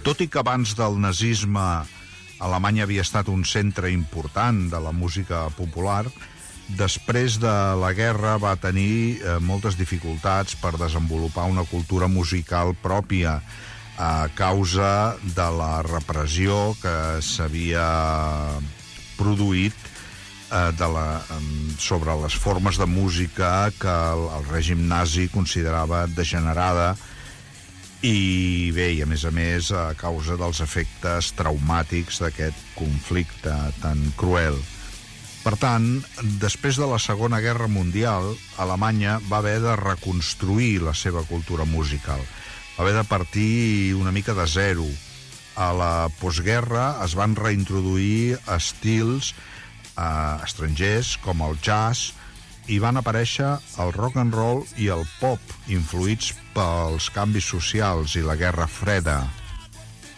Tot i que abans del nazisme Alemanya havia estat un centre important de la música popular, després de la guerra va tenir moltes dificultats per desenvolupar una cultura musical pròpia a causa de la repressió que s'havia produït sobre les formes de música que el règim nazi considerava degenerada i bé, i a més, a causa dels efectes traumàtics d'aquest conflicte tan cruel. Per tant, després de la Segona Guerra Mundial, Alemanya va haver de reconstruir la seva cultura musical. Va haver de partir una mica de zero. A la postguerra es van reintroduir estils estrangers com el jazz i van aparèixer el rock and roll i el pop, influïts pels canvis socials i la Guerra Freda.